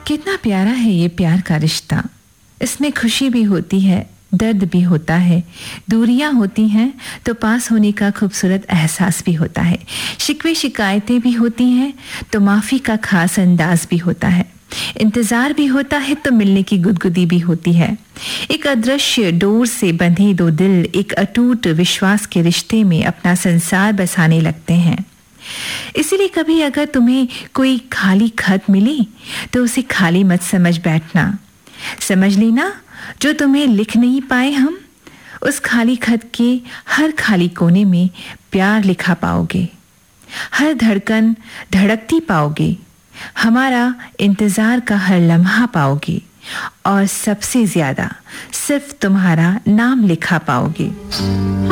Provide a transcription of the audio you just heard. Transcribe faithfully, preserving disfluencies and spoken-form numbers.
कितना प्यारा है ये प्यार का रिश्ता। इसमें खुशी भी होती है, दर्द भी होता है, दूरियां होती हैं तो पास होने का खूबसूरत एहसास भी होता है, शिकवे शिकायतें भी होती हैं तो माफ़ी का खास अंदाज भी होता है, इंतज़ार भी होता है तो मिलने की गुदगुदी भी होती है। एक अदृश्य डोर से बंधे दो दिल एक अटूट विश्वास के रिश्ते में अपना संसार बसाने लगते हैं। इसीलिए कभी अगर तुम्हें कोई खाली खत मिली तो उसे खाली मत समझ बैठना। समझ लेना, जो तुम्हें लिख नहीं पाए हम, उस खाली खत के हर खाली कोने में प्यार लिखा पाओगे, हर धड़कन धड़कती पाओगे, हमारा इंतज़ार का हर लम्हा पाओगे और सबसे ज़्यादा सिर्फ तुम्हारा नाम लिखा पाओगे।